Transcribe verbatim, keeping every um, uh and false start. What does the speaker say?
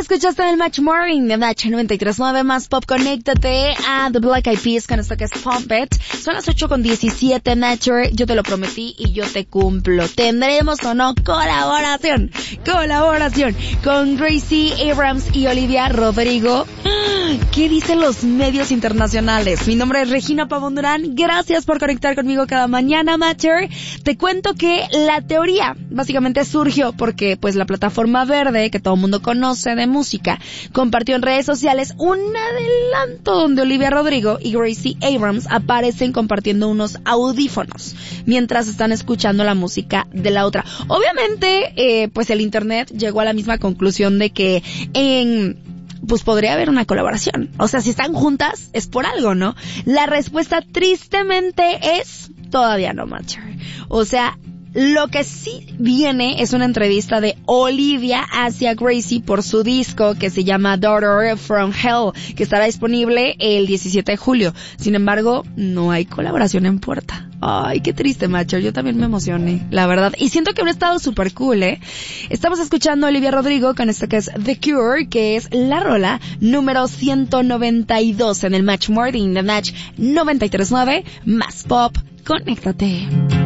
escuchaste en el Match Morning de Match noventa y tres punto nueve más pop. Conéctate a The Black Eyed Peas con esto que es Pump It. Son las ocho con diecisiete, Matcher. Yo te lo prometí y yo te cumplo. ¿Tendremos o no colaboración? Colaboración con Gracie Abrams y Olivia Rodrigo. ¿Qué dicen los medios internacionales? Mi nombre es Regina Pavón Durán. Gracias por conectar conmigo cada mañana, Matcher. Te cuento que la teoría básicamente surgió porque pues la plataforma verde que todo el mundo conoce de música compartió en redes sociales un adelanto donde Olivia Rodrigo y Gracie Abrams aparecen compartiendo unos audífonos mientras están escuchando la música de la otra. Obviamente, eh, pues el internet llegó a la misma conclusión de que en... pues podría haber una colaboración. O sea, si están juntas, es por algo, ¿no? La respuesta tristemente es todavía no, Matcher. O sea, lo que sí viene es una entrevista de Olivia hacia Gracie por su disco que se llama Daughter from Hell, que estará disponible el diecisiete de julio. Sin embargo, no hay colaboración en puerta. Ay, qué triste, Matcher. Yo también me emocioné, la verdad. Y siento que hubiera estado súper cool, ¿eh? Estamos escuchando a Olivia Rodrigo con esto que es The Cure, que es la rola número ciento noventa y dos en el Match Morning de Match noventa y tres punto nueve más pop. Conéctate.